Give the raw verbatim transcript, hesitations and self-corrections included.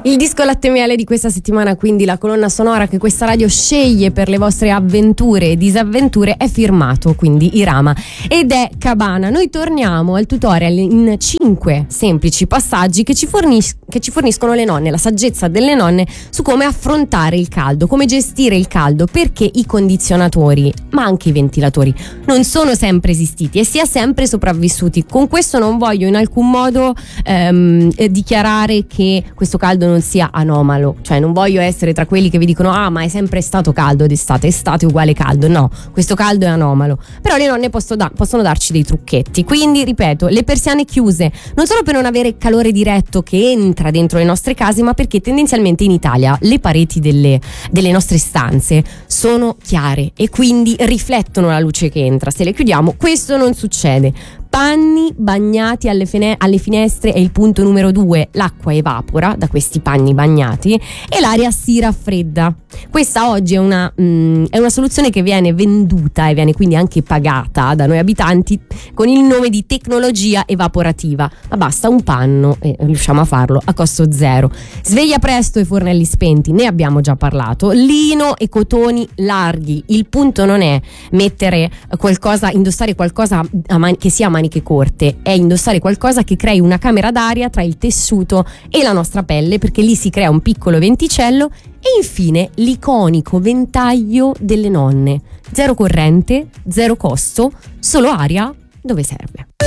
Il disco Latte e Miele di questa settimana, quindi la colonna sonora che questa radio sceglie per le vostre avventure e disavventure, è firmato quindi Irama ed è Cabana. Noi torniamo al tutorial in cinque semplici passaggi che ci, fornis- che ci forniscono le nonne, la saggezza delle nonne su come affrontare il caldo, come gestire il caldo, perché i condizionatori, ma anche i ventilatori, non sono sempre esistiti e si è sempre sopravvissuti. Con questo non voglio in alcun modo ehm, dichiarare che questo caldo non sia anomalo, cioè non voglio essere tra quelli che vi dicono ah ma è sempre stato caldo d'estate, estate uguale caldo. No, questo caldo è anomalo, però le nonne posso da- possono darci dei trucchetti. Quindi ripeto, le persiane chiuse non solo per non avere calore diretto che entra dentro le nostre case, ma perché tendenzialmente in Italia le pareti delle, delle nostre stanze sono chiare e quindi riflettono la luce che entra. Se le chiudiamo questo non succede. Panni bagnati alle, fine- alle finestre è il punto numero due. L'acqua evapora da questi panni bagnati e l'aria si raffredda. Questa oggi è una, mh, è una soluzione che viene venduta e viene quindi anche pagata da noi abitanti con il nome di tecnologia evaporativa, ma basta un panno e riusciamo a farlo a costo zero. Sveglia presto e fornelli spenti, ne abbiamo già parlato. Lino e cotoni larghi. Il punto non è mettere qualcosa, indossare qualcosa a man- che sia a maniche corte, è indossare qualcosa che crei una camera d'aria tra il tessuto e la nostra pelle, perché lì si crea un piccolo venticello. E infine l'iconico ventaglio delle nonne, zero corrente, zero costo, solo aria dove serve.